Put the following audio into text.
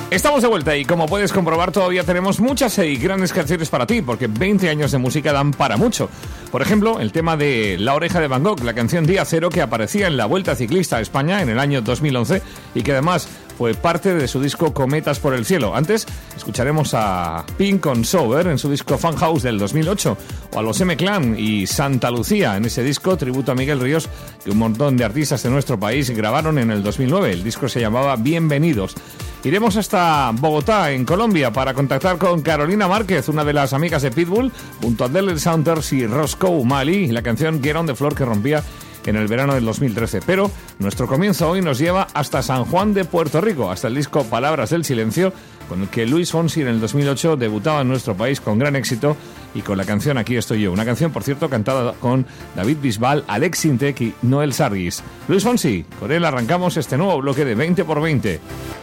Estamos de vuelta y como puedes comprobar todavía tenemos muchas y grandes canciones para ti, porque 20 años de música dan para mucho. Por ejemplo, el tema de La Oreja de Van Gogh, la canción Día Cero que aparecía en la Vuelta Ciclista a España en el año 2011 y que además fue parte de su disco Cometas por el Cielo. Antes escucharemos a Pink con Sober en su disco Funhouse del 2008 o a los M-Clan y Santa Lucía en ese disco tributo a Miguel Ríos que un montón de artistas de nuestro país grabaron en el 2009. El disco se llamaba Bienvenidos. Iremos hasta Bogotá, en Colombia, para contactar con Carolina Márquez, una de las amigas de Pitbull, junto a Delel Saunders y Roscoe Mali, y la canción Get on the Floor que rompía en el verano del 2013. Pero nuestro comienzo hoy nos lleva hasta San Juan de Puerto Rico, hasta el disco Palabras del Silencio, con el que Luis Fonsi en el 2008 debutaba en nuestro país con gran éxito y con la canción Aquí estoy yo. Una canción, por cierto, cantada con David Bisbal, Alex Sintek y Noel Sargis. Luis Fonsi, con él arrancamos este nuevo bloque de 20x20.